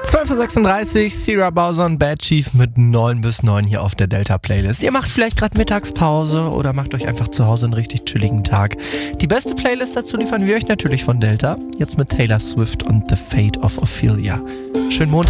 12.36 Uhr, Sierra Bowser und Bad Chief mit 9 bis 9 hier auf der Delta Playlist. Ihr macht vielleicht gerade Mittagspause oder macht euch einfach zu Hause einen richtig chilligen Tag. Die beste Playlist dazu liefern wir euch natürlich von Delta. Jetzt mit Taylor Swift und The Fate of Ophelia. Schönen Montag.